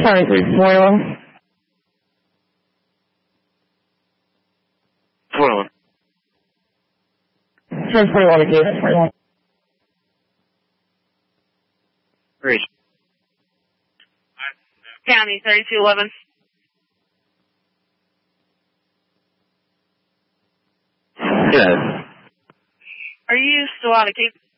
Sorry, 341. 41. Says 41 again, 41. Great. County 3211. Good. Are you still out of Cape?